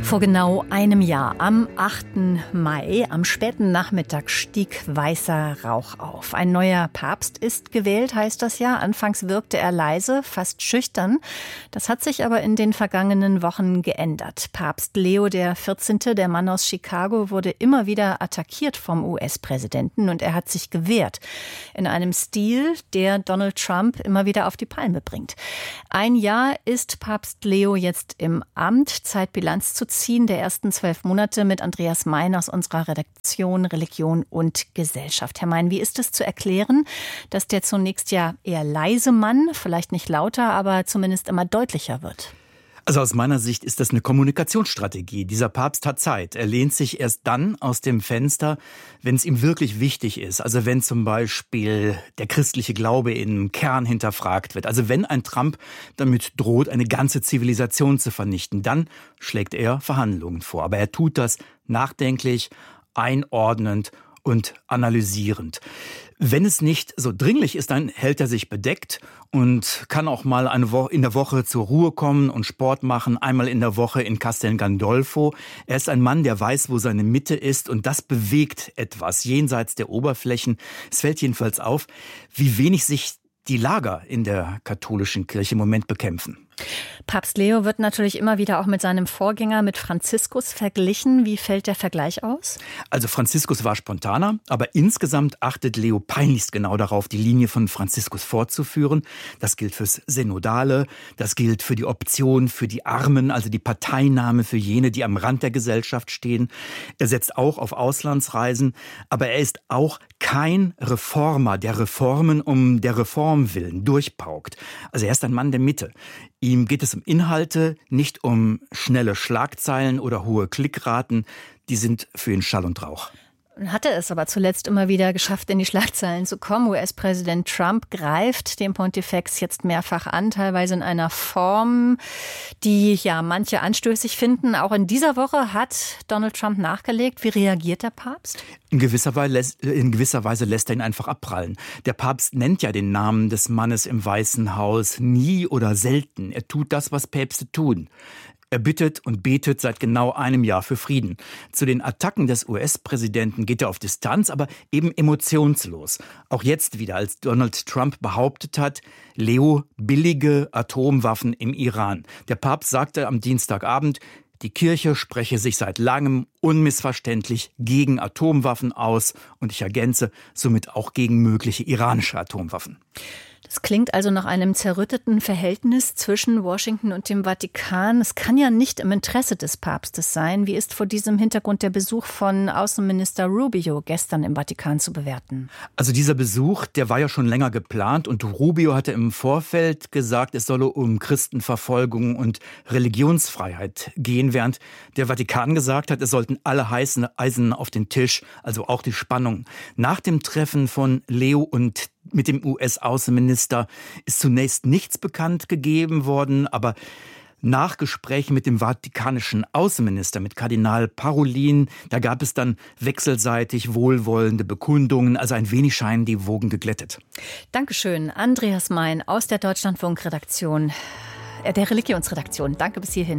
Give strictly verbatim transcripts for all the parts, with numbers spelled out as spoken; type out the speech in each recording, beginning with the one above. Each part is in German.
Vor genau einem Jahr, am achten Mai, am späten Nachmittag, stieg weißer Rauch auf. Ein neuer Papst ist gewählt, heißt das ja. Anfangs wirkte er leise, fast schüchtern. Das hat sich aber in den vergangenen Wochen geändert. Papst Leo der vierzehnte, der Mann aus Chicago, wurde immer wieder attackiert vom U S-Präsidenten und er hat sich gewehrt. In einem Stil, der Donald Trump immer wieder auf die Palme bringt. Ein Jahr ist Papst Leo jetzt im Amt. Zeit, Bilanz zu ziehen der ersten zwölf Monate mit Andreas Mein aus unserer Redaktion Religion und Gesellschaft. Herr Mein, wie ist es zu erklären, dass der zunächst ja eher leise Mann, vielleicht nicht lauter, aber zumindest immer deutlicher wird? Also aus meiner Sicht ist das eine Kommunikationsstrategie. Dieser Papst hat Zeit. Er lehnt sich erst dann aus dem Fenster, wenn es ihm wirklich wichtig ist. Also wenn zum Beispiel der christliche Glaube im Kern hinterfragt wird. Also wenn ein Trump damit droht, eine ganze Zivilisation zu vernichten, dann schlägt er Verhandlungen vor. Aber er tut das nachdenklich, einordnend und analysierend. Wenn es nicht so dringlich ist, dann hält er sich bedeckt und kann auch mal eine Woche in der Woche zur Ruhe kommen und Sport machen, einmal in der Woche in Castel Gandolfo. Er ist ein Mann, der weiß, wo seine Mitte ist, und das bewegt etwas jenseits der Oberflächen. Es fällt jedenfalls auf, wie wenig sich die Lager in der katholischen Kirche im Moment bekämpfen. Papst Leo wird natürlich immer wieder auch mit seinem Vorgänger, mit Franziskus, verglichen. Wie fällt der Vergleich aus? Also Franziskus war spontaner, aber insgesamt achtet Leo peinlichst genau darauf, die Linie von Franziskus fortzuführen. Das gilt fürs Synodale, das gilt für die Option für die Armen, also die Parteinahme für jene, die am Rand der Gesellschaft stehen. Er setzt auch auf Auslandsreisen, aber er ist auch kein Reformer, der Reformen um der Reform willen durchpaukt. Also er ist ein Mann der Mitte. Ihm geht es um Inhalte, nicht um schnelle Schlagzeilen oder hohe Klickraten. Die sind für ihn Schall und Rauch. Hat er es aber zuletzt immer wieder geschafft, in die Schlagzeilen zu kommen. U S-Präsident Trump greift den Pontifex jetzt mehrfach an, teilweise in einer Form, die ja manche anstößig finden. Auch in dieser Woche hat Donald Trump nachgelegt. Wie reagiert der Papst? In gewisser Weise, in gewisser Weise lässt er ihn einfach abprallen. Der Papst nennt ja den Namen des Mannes im Weißen Haus nie oder selten. Er tut das, was Päpste tun. Er bittet und betet seit genau einem Jahr für Frieden. Zu den Attacken des U S-Präsidenten geht er auf Distanz, aber eben emotionslos. Auch jetzt wieder, als Donald Trump behauptet hat, Leo billige Atomwaffen im Iran. Der Papst sagte am Dienstagabend, die Kirche spreche sich seit langem unmissverständlich gegen Atomwaffen aus und ich ergänze, somit auch gegen mögliche iranische Atomwaffen. Das klingt also nach einem zerrütteten Verhältnis zwischen Washington und dem Vatikan. Es kann ja nicht im Interesse des Papstes sein. Wie ist vor diesem Hintergrund der Besuch von Außenminister Rubio gestern im Vatikan zu bewerten? Also dieser Besuch, der war ja schon länger geplant und Rubio hatte im Vorfeld gesagt, es solle um Christenverfolgung und Religionsfreiheit gehen, während der Vatikan gesagt hat, es sollten alle heißen Eisen auf den Tisch, also auch die Spannung. Nach dem Treffen von Leo und mit dem U S-Außenminister ist zunächst nichts bekannt gegeben worden, aber nach Gesprächen mit dem vatikanischen Außenminister, mit Kardinal Parolin, da gab es dann wechselseitig wohlwollende Bekundungen, also ein wenig scheinen die Wogen geglättet. Dankeschön, Andreas Mein aus der Deutschlandfunk-Redaktion, äh, der Religionsredaktion. Danke bis hierhin.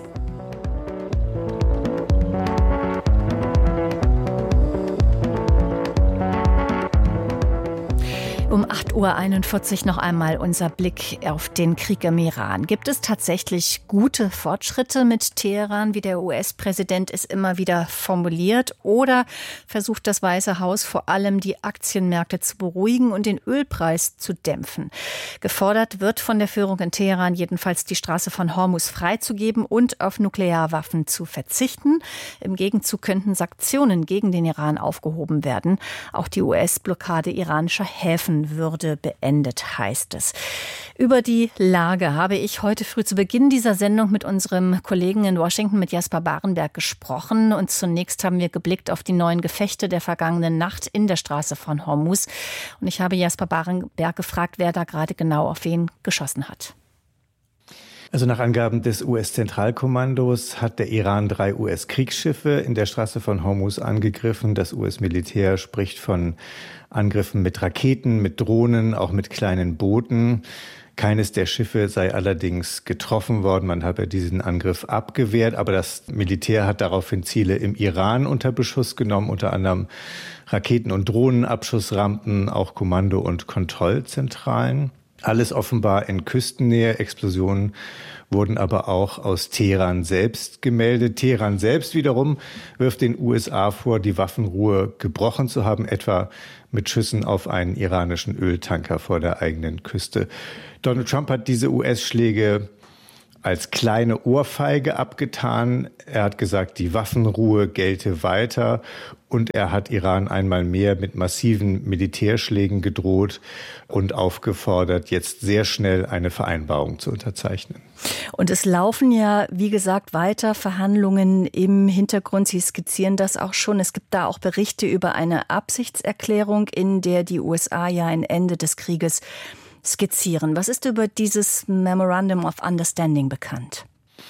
Um acht Uhr einundvierzig noch einmal unser Blick auf den Krieg im Iran. Gibt es tatsächlich gute Fortschritte mit Teheran, wie der U S-Präsident es immer wieder formuliert? Oder versucht das Weiße Haus vor allem, die Aktienmärkte zu beruhigen und den Ölpreis zu dämpfen? Gefordert wird von der Führung in Teheran jedenfalls, die Straße von Hormuz freizugeben und auf Nuklearwaffen zu verzichten. Im Gegenzug könnten Sanktionen gegen den Iran aufgehoben werden. Auch die U S-Blockade iranischer Häfen würde beendet, heißt es. Über die Lage habe ich heute früh zu Beginn dieser Sendung mit unserem Kollegen in Washington, mit Jasper Barenberg, gesprochen. Und zunächst haben wir geblickt auf die neuen Gefechte der vergangenen Nacht in der Straße von Hormuz. Und ich habe Jasper Barenberg gefragt, wer da gerade genau auf wen geschossen hat. Also nach Angaben des U S-Zentralkommandos hat der Iran drei U S-Kriegsschiffe in der Straße von Hormuz angegriffen. Das U S-Militär spricht von Angriffen mit Raketen, mit Drohnen, auch mit kleinen Booten. Keines der Schiffe sei allerdings getroffen worden. Man habe diesen Angriff abgewehrt, aber das Militär hat daraufhin Ziele im Iran unter Beschuss genommen, unter anderem Raketen- und Drohnenabschussrampen, auch Kommando- und Kontrollzentralen. Alles offenbar in Küstennähe. Explosionen wurden aber auch aus Teheran selbst gemeldet. Teheran selbst wiederum wirft den U S A vor, die Waffenruhe gebrochen zu haben, etwa mit Schüssen auf einen iranischen Öltanker vor der eigenen Küste. Donald Trump hat diese U S-Schläge als kleine Ohrfeige abgetan. Er hat gesagt, die Waffenruhe gelte weiter und er hat Iran einmal mehr mit massiven Militärschlägen gedroht und aufgefordert, jetzt sehr schnell eine Vereinbarung zu unterzeichnen. Und es laufen ja, wie gesagt, weiter Verhandlungen im Hintergrund. Sie skizzieren das auch schon. Es gibt da auch Berichte über eine Absichtserklärung, in der die U S A ja ein Ende des Krieges skizzieren. Was ist über dieses Memorandum of Understanding bekannt?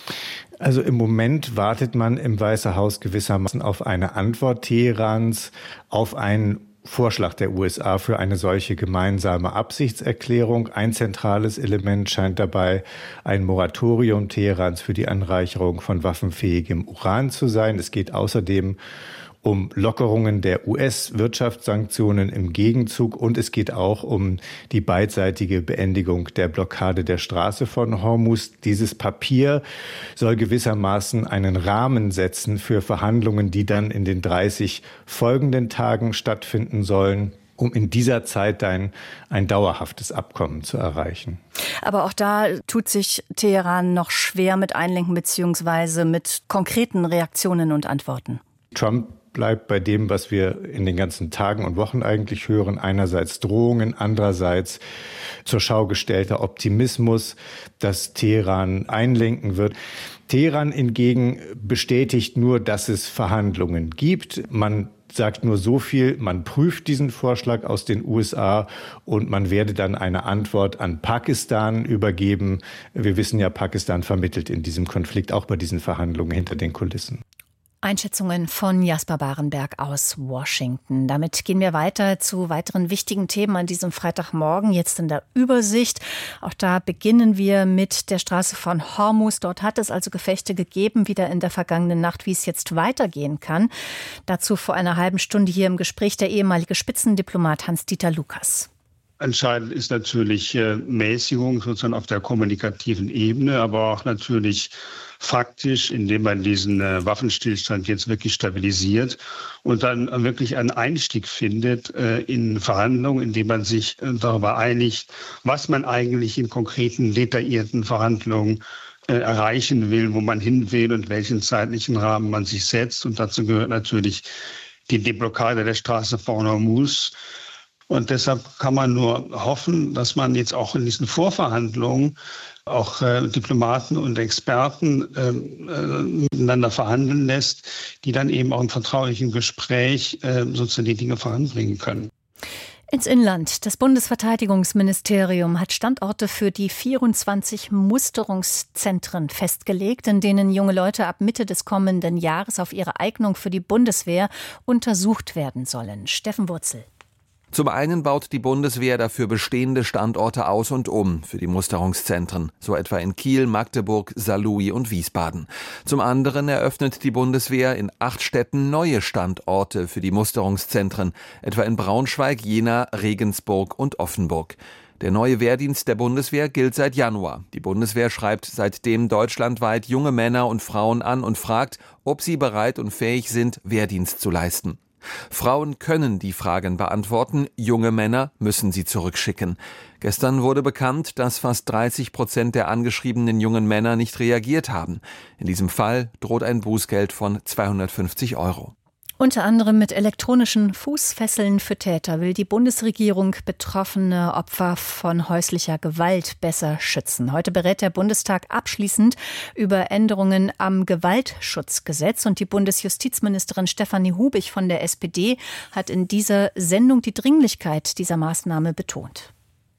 Also im Moment wartet man im Weißen Haus gewissermaßen auf eine Antwort Teherans, auf einen Vorschlag der U S A für eine solche gemeinsame Absichtserklärung. Ein zentrales Element scheint dabei ein Moratorium Teherans für die Anreicherung von waffenfähigem Uran zu sein. Es geht außerdem um Lockerungen der U S-Wirtschaftssanktionen im Gegenzug und es geht auch um die beidseitige Beendigung der Blockade der Straße von Hormuz. Dieses Papier soll gewissermaßen einen Rahmen setzen für Verhandlungen, die dann in den dreißig folgenden Tagen stattfinden sollen, um in dieser Zeit ein, ein dauerhaftes Abkommen zu erreichen. Aber auch da tut sich Teheran noch schwer mit Einlenken bzw. mit konkreten Reaktionen und Antworten. Trump bleibt bei dem, was wir in den ganzen Tagen und Wochen eigentlich hören. Einerseits Drohungen, andererseits zur Schau gestellter Optimismus, dass Teheran einlenken wird. Teheran hingegen bestätigt nur, dass es Verhandlungen gibt. Man sagt nur so viel, man prüft diesen Vorschlag aus den U S A und man werde dann eine Antwort an Pakistan übergeben. Wir wissen ja, Pakistan vermittelt in diesem Konflikt, auch bei diesen Verhandlungen hinter den Kulissen. Einschätzungen von Jasper Barenberg aus Washington. Damit gehen wir weiter zu weiteren wichtigen Themen an diesem Freitagmorgen, jetzt in der Übersicht. Auch da beginnen wir mit der Straße von Hormuz. Dort hat es also Gefechte gegeben, wieder in der vergangenen Nacht, wie es jetzt weitergehen kann. Dazu vor einer halben Stunde hier im Gespräch der ehemalige Spitzendiplomat Hans-Dieter Lucas. Entscheidend ist natürlich äh, Mäßigung sozusagen auf der kommunikativen Ebene, aber auch natürlich faktisch, indem man diesen äh, Waffenstillstand jetzt wirklich stabilisiert und dann äh, wirklich einen Einstieg findet äh, in Verhandlungen, indem man sich äh, darüber einigt, was man eigentlich in konkreten, detaillierten Verhandlungen äh, erreichen will, wo man hin will und welchen zeitlichen Rahmen man sich setzt. Und dazu gehört natürlich die Deblockade der Straße von Hormuz. Und deshalb kann man nur hoffen, dass man jetzt auch in diesen Vorverhandlungen auch äh, Diplomaten und Experten äh, äh, miteinander verhandeln lässt, die dann eben auch im vertraulichen Gespräch äh, sozusagen die Dinge voranbringen können. Ins Inland. Das Bundesverteidigungsministerium hat Standorte für die vierundzwanzig Musterungszentren festgelegt, in denen junge Leute ab Mitte des kommenden Jahres auf ihre Eignung für die Bundeswehr untersucht werden sollen. Steffen Wurzel. Zum einen baut die Bundeswehr dafür bestehende Standorte aus und um für die Musterungszentren, so etwa in Kiel, Magdeburg, Saarlouis und Wiesbaden. Zum anderen eröffnet die Bundeswehr in acht Städten neue Standorte für die Musterungszentren, etwa in Braunschweig, Jena, Regensburg und Offenburg. Der neue Wehrdienst der Bundeswehr gilt seit Januar. Die Bundeswehr schreibt seitdem deutschlandweit junge Männer und Frauen an und fragt, ob sie bereit und fähig sind, Wehrdienst zu leisten. Frauen können die Fragen beantworten, junge Männer müssen sie zurückschicken. Gestern wurde bekannt, dass fast dreißig Prozent der angeschriebenen jungen Männer nicht reagiert haben. In diesem Fall droht ein Bußgeld von zweihundertfünfzig Euro. Unter anderem mit elektronischen Fußfesseln für Täter will die Bundesregierung betroffene Opfer von häuslicher Gewalt besser schützen. Heute berät der Bundestag abschließend über Änderungen am Gewaltschutzgesetz und die Bundesjustizministerin Stefanie Hubig von der S P D hat in dieser Sendung die Dringlichkeit dieser Maßnahme betont.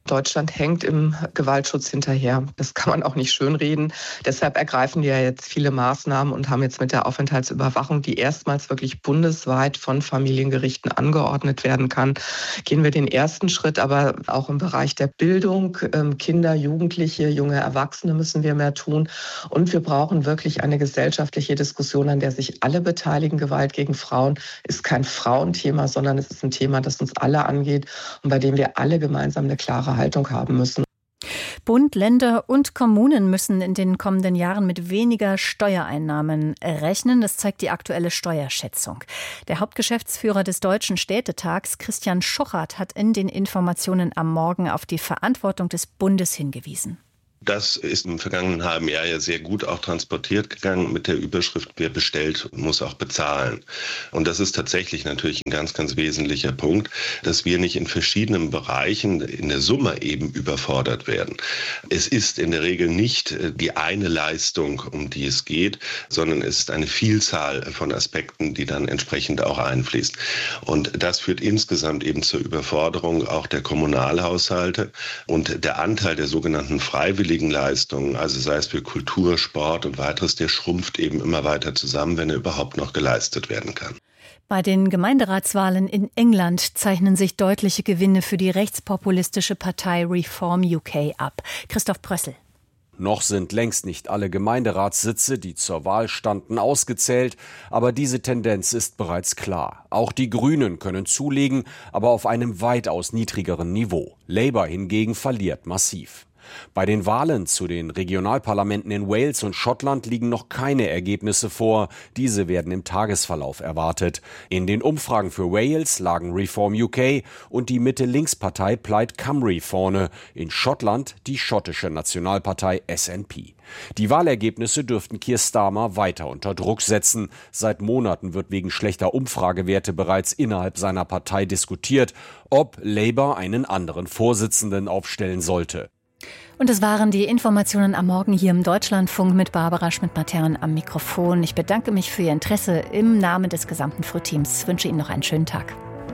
Deutschland hängt im Gewaltschutz hinterher. Das kann man auch nicht schönreden. Deshalb ergreifen wir jetzt viele Maßnahmen und haben jetzt mit der Aufenthaltsüberwachung, die erstmals wirklich bundesweit von Familiengerichten angeordnet werden kann, gehen wir den ersten Schritt. Aber auch im Bereich der Bildung, Kinder, Jugendliche, junge Erwachsene müssen wir mehr tun. Und wir brauchen wirklich eine gesellschaftliche Diskussion, an der sich alle beteiligen. Gewalt gegen Frauen ist kein Frauenthema, sondern es ist ein Thema, das uns alle angeht und bei dem wir alle gemeinsam eine klare Haltung haben müssen. Bund, Länder und Kommunen müssen in den kommenden Jahren mit weniger Steuereinnahmen rechnen. Das zeigt die aktuelle Steuerschätzung. Der Hauptgeschäftsführer des Deutschen Städtetags, Christian Schuchart, hat in den Informationen am Morgen auf die Verantwortung des Bundes hingewiesen. Das ist im vergangenen halben Jahr ja sehr gut auch transportiert gegangen mit der Überschrift, wer bestellt, muss auch bezahlen. Und das ist tatsächlich natürlich ein ganz, ganz wesentlicher Punkt, dass wir nicht in verschiedenen Bereichen in der Summe eben überfordert werden. Es ist in der Regel nicht die eine Leistung, um die es geht, sondern es ist eine Vielzahl von Aspekten, die dann entsprechend auch einfließt. Und das führt insgesamt eben zur Überforderung auch der Kommunalhaushalte und der Anteil der sogenannten Freiwilligen Leistungen, also sei es für Kultur, Sport und weiteres, der schrumpft eben immer weiter zusammen, wenn er überhaupt noch geleistet werden kann. Bei den Gemeinderatswahlen in England zeichnen sich deutliche Gewinne für die rechtspopulistische Partei Reform U K ab. Christoph Prössel. Noch sind längst nicht alle Gemeinderatssitze, die zur Wahl standen, ausgezählt, aber diese Tendenz ist bereits klar. Auch die Grünen können zulegen, aber auf einem weitaus niedrigeren Niveau. Labour hingegen verliert massiv. Bei den Wahlen zu den Regionalparlamenten in Wales und Schottland liegen noch keine Ergebnisse vor. Diese werden im Tagesverlauf erwartet. In den Umfragen für Wales lagen Reform U K und die Mitte-Links-Partei Plaid Cymru vorne. In Schottland die schottische Nationalpartei S N P. Die Wahlergebnisse dürften Keir Starmer weiter unter Druck setzen. Seit Monaten wird wegen schlechter Umfragewerte bereits innerhalb seiner Partei diskutiert, ob Labour einen anderen Vorsitzenden aufstellen sollte. Und es waren die Informationen am Morgen hier im Deutschlandfunk mit Barbara Schmidt-Matern am Mikrofon. Ich bedanke mich für Ihr Interesse im Namen des gesamten Frühteams. Ich wünsche Ihnen noch einen schönen Tag.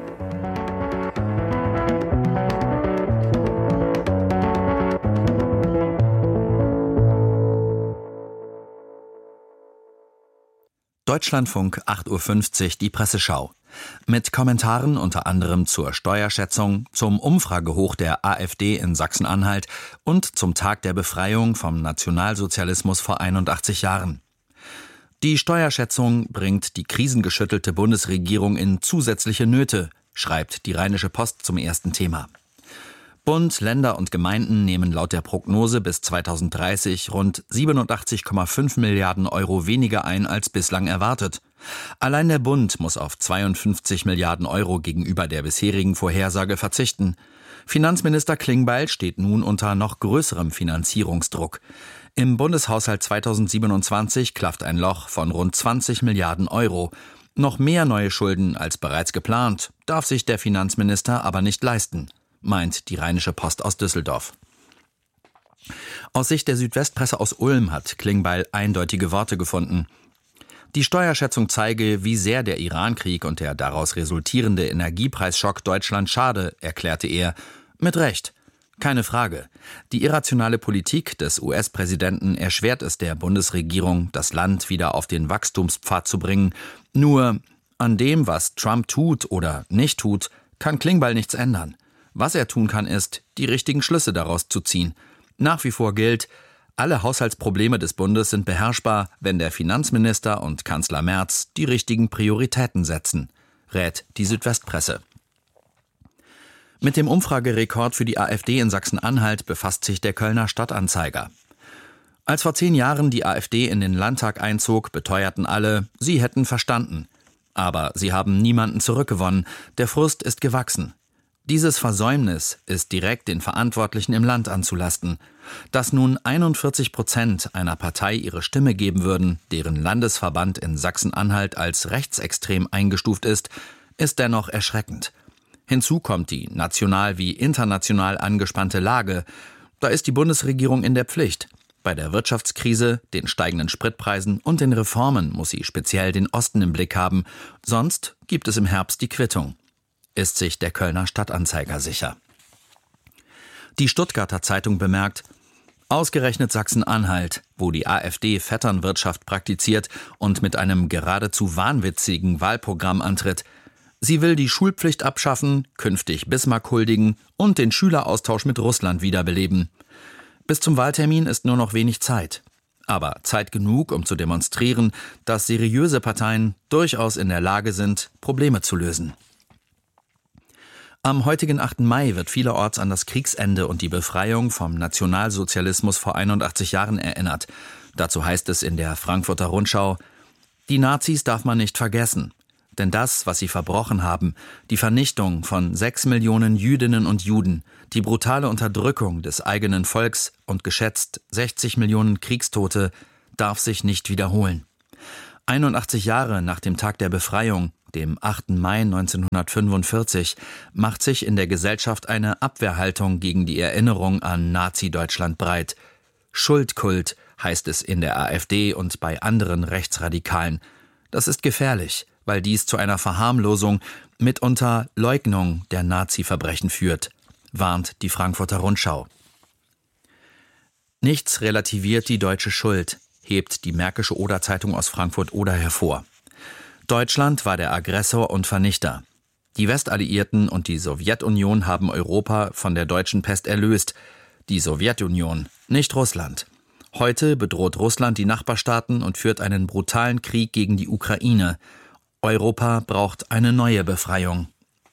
Deutschlandfunk acht Uhr fünfzig, die Presseschau. Mit Kommentaren unter anderem zur Steuerschätzung, zum Umfragehoch der AfD in Sachsen-Anhalt und zum Tag der Befreiung vom Nationalsozialismus vor einundachtzig Jahren. Die Steuerschätzung bringt die krisengeschüttelte Bundesregierung in zusätzliche Nöte, schreibt die Rheinische Post zum ersten Thema. Bund, Länder und Gemeinden nehmen laut der Prognose bis zweitausenddreißig rund siebenundachtzig Komma fünf Milliarden Euro weniger ein als bislang erwartet. Allein der Bund muss auf zweiundfünfzig Milliarden Euro gegenüber der bisherigen Vorhersage verzichten. Finanzminister Klingbeil steht nun unter noch größerem Finanzierungsdruck. Im Bundeshaushalt zweitausendsiebenundzwanzig klafft ein Loch von rund zwanzig Milliarden Euro. Noch mehr neue Schulden als bereits geplant, darf sich der Finanzminister aber nicht leisten, meint die Rheinische Post aus Düsseldorf. Aus Sicht der Südwestpresse aus Ulm hat Klingbeil eindeutige Worte gefunden. Die Steuerschätzung zeige, wie sehr der Irankrieg und der daraus resultierende Energiepreisschock Deutschland schade, erklärte er. Mit Recht. Keine Frage. Die irrationale Politik des U S-Präsidenten erschwert es der Bundesregierung, das Land wieder auf den Wachstumspfad zu bringen. Nur an dem, was Trump tut oder nicht tut, kann Klingbeil nichts ändern. Was er tun kann, ist, die richtigen Schlüsse daraus zu ziehen. Nach wie vor gilt, alle Haushaltsprobleme des Bundes sind beherrschbar, wenn der Finanzminister und Kanzler Merz die richtigen Prioritäten setzen, rät die Südwestpresse. Mit dem Umfragerekord für die AfD in Sachsen-Anhalt befasst sich der Kölner Stadtanzeiger. Als vor zehn Jahren die AfD in den Landtag einzog, beteuerten alle, sie hätten verstanden. Aber sie haben niemanden zurückgewonnen, der Frust ist gewachsen. Dieses Versäumnis ist direkt den Verantwortlichen im Land anzulasten. Dass nun einundvierzig Prozent einer Partei ihre Stimme geben würden, deren Landesverband in Sachsen-Anhalt als rechtsextrem eingestuft ist, ist dennoch erschreckend. Hinzu kommt die national wie international angespannte Lage. Da ist die Bundesregierung in der Pflicht. Bei der Wirtschaftskrise, den steigenden Spritpreisen und den Reformen muss sie speziell den Osten im Blick haben. Sonst gibt es im Herbst die Quittung. Ist sich der Kölner Stadtanzeiger sicher. Die Stuttgarter Zeitung bemerkt: Ausgerechnet Sachsen-Anhalt, wo die AfD Vetternwirtschaft praktiziert und mit einem geradezu wahnwitzigen Wahlprogramm antritt. Sie will die Schulpflicht abschaffen, künftig Bismarck huldigen und den Schüleraustausch mit Russland wiederbeleben. Bis zum Wahltermin ist nur noch wenig Zeit. Aber Zeit genug, um zu demonstrieren, dass seriöse Parteien durchaus in der Lage sind, Probleme zu lösen. Am heutigen achten Mai wird vielerorts an das Kriegsende und die Befreiung vom Nationalsozialismus vor einundachtzig Jahren erinnert. Dazu heißt es in der Frankfurter Rundschau: Die Nazis darf man nicht vergessen. Denn das, was sie verbrochen haben, die Vernichtung von sechs Millionen Jüdinnen und Juden, die brutale Unterdrückung des eigenen Volks und geschätzt sechzig Millionen Kriegstote, darf sich nicht wiederholen. einundachtzig Jahre nach dem Tag der Befreiung, dem achten Mai neunzehnhundertfünfundvierzig, macht sich in der Gesellschaft eine Abwehrhaltung gegen die Erinnerung an Nazi-Deutschland breit. Schuldkult heißt es in der AfD und bei anderen Rechtsradikalen. Das ist gefährlich, weil dies zu einer Verharmlosung, mitunter Leugnung der Nazi-Verbrechen führt, warnt die Frankfurter Rundschau. Nichts relativiert die deutsche Schuld, hebt die Märkische Oder-Zeitung aus Frankfurt-Oder hervor. Deutschland war der Aggressor und Vernichter. Die Westalliierten und die Sowjetunion haben Europa von der deutschen Pest erlöst. Die Sowjetunion, nicht Russland. Heute bedroht Russland die Nachbarstaaten und führt einen brutalen Krieg gegen die Ukraine. Europa braucht eine neue Befreiung.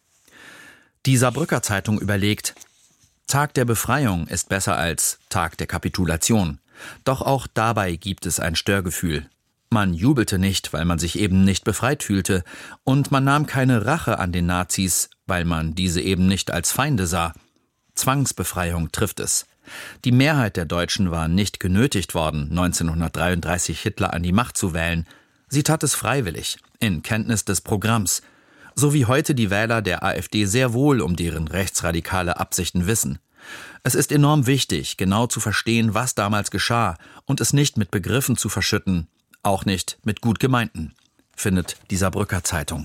Die Saarbrücker Zeitung überlegt: Tag der Befreiung ist besser als Tag der Kapitulation. Doch auch dabei gibt es ein Störgefühl. Man jubelte nicht, weil man sich eben nicht befreit fühlte, und man nahm keine Rache an den Nazis, weil man diese eben nicht als Feinde sah. Zwangsbefreiung trifft es. Die Mehrheit der Deutschen war nicht genötigt worden, neunzehnhundertdreiunddreißig Hitler an die Macht zu wählen. Sie tat es freiwillig, in Kenntnis des Programms, so wie heute die Wähler der AfD sehr wohl um deren rechtsradikale Absichten wissen. Es ist enorm wichtig, genau zu verstehen, was damals geschah und es nicht mit Begriffen zu verschütten, auch nicht mit gut gemeinten, findet die Saarbrücker Zeitung.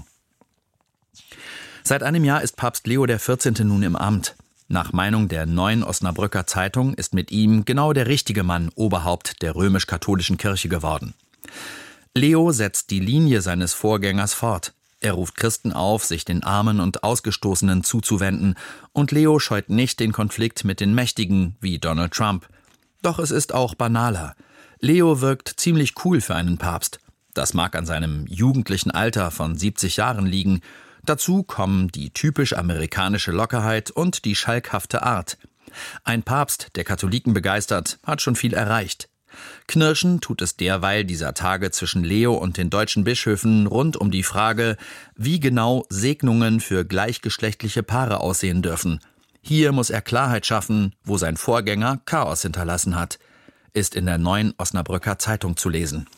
Seit einem Jahr ist Papst Leo der vierzehnte nun im Amt. Nach Meinung der Neuen Osnabrücker Zeitung ist mit ihm genau der richtige Mann Oberhaupt der römisch-katholischen Kirche geworden. Leo setzt die Linie seines Vorgängers fort. Er ruft Christen auf, sich den Armen und Ausgestoßenen zuzuwenden, und Leo scheut nicht den Konflikt mit den Mächtigen wie Donald Trump. Doch es ist auch banaler. Leo wirkt ziemlich cool für einen Papst. Das mag an seinem jugendlichen Alter von siebzig Jahren liegen. Dazu kommen die typisch amerikanische Lockerheit und die schalkhafte Art. Ein Papst, der Katholiken begeistert, hat schon viel erreicht. Knirschen tut es derweil dieser Tage zwischen Leo und den deutschen Bischöfen rund um die Frage, wie genau Segnungen für gleichgeschlechtliche Paare aussehen dürfen. Hier muss er Klarheit schaffen, wo sein Vorgänger Chaos hinterlassen hat, ist in der Neuen Osnabrücker Zeitung zu lesen.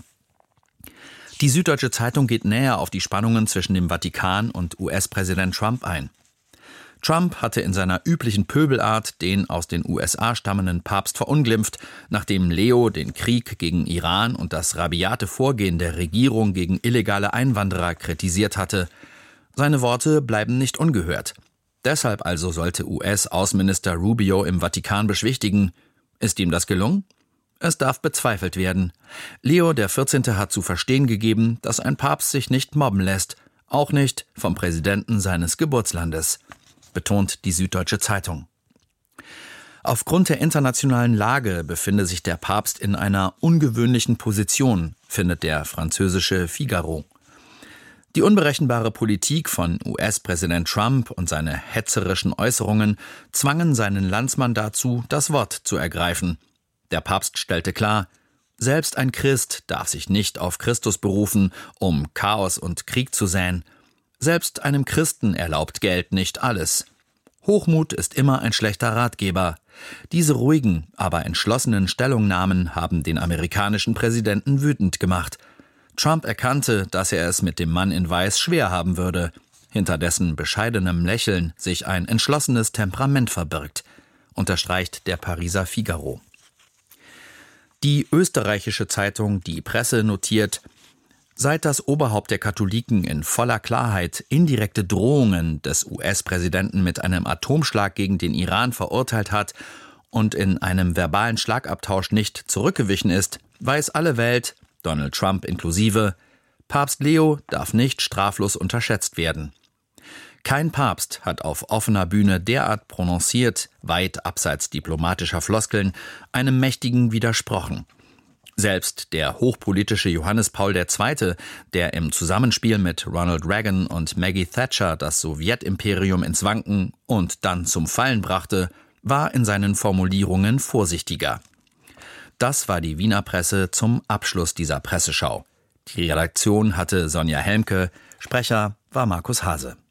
Die Süddeutsche Zeitung geht näher auf die Spannungen zwischen dem Vatikan und U S-Präsident Trump ein. Trump hatte in seiner üblichen Pöbelart den aus den U S A stammenden Papst verunglimpft, nachdem Leo den Krieg gegen Iran und das rabiate Vorgehen der Regierung gegen illegale Einwanderer kritisiert hatte. Seine Worte bleiben nicht ungehört. Deshalb also sollte U S-Außenminister Rubio im Vatikan beschwichtigen. Ist ihm das gelungen? Es darf bezweifelt werden. Leo der vierzehnte hat zu verstehen gegeben, dass ein Papst sich nicht mobben lässt, auch nicht vom Präsidenten seines Geburtslandes, betont die Süddeutsche Zeitung. Aufgrund der internationalen Lage befinde sich der Papst in einer ungewöhnlichen Position, findet der französische Figaro. Die unberechenbare Politik von U S-Präsident Trump und seine hetzerischen Äußerungen zwangen seinen Landsmann dazu, das Wort zu ergreifen. Der Papst stellte klar, selbst ein Christ darf sich nicht auf Christus berufen, um Chaos und Krieg zu säen. Selbst einem Christen erlaubt Geld nicht alles. Hochmut ist immer ein schlechter Ratgeber. Diese ruhigen, aber entschlossenen Stellungnahmen haben den amerikanischen Präsidenten wütend gemacht. Trump erkannte, dass er es mit dem Mann in Weiß schwer haben würde, hinter dessen bescheidenem Lächeln sich ein entschlossenes Temperament verbirgt, unterstreicht der Pariser Figaro. Die österreichische Zeitung Die Presse notiert: Seit das Oberhaupt der Katholiken in voller Klarheit indirekte Drohungen des U S-Präsidenten mit einem Atomschlag gegen den Iran verurteilt hat und in einem verbalen Schlagabtausch nicht zurückgewichen ist, weiß alle Welt, Donald Trump inklusive, Papst Leo darf nicht straflos unterschätzt werden. Kein Papst hat auf offener Bühne derart prononciert, weit abseits diplomatischer Floskeln, einem Mächtigen widersprochen. Selbst der hochpolitische Johannes Paul der Zweite., der im Zusammenspiel mit Ronald Reagan und Maggie Thatcher das Sowjetimperium ins Wanken und dann zum Fallen brachte, war in seinen Formulierungen vorsichtiger. Das war die Wiener Presse zum Abschluss dieser Presseschau. Die Redaktion hatte Sonja Helmke, Sprecher war Markus Hase.